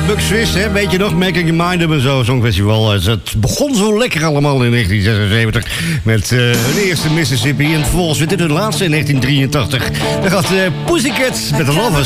Buck Swiss, hè? Weet je nog? Making Your Mind Up en zo, Songfestival. Het begon zo lekker allemaal in 1976 met hun eerste Mississippi. En vervolgens weer dit hun laatste in 1983. Dan gaat Pussycat met de Lovers.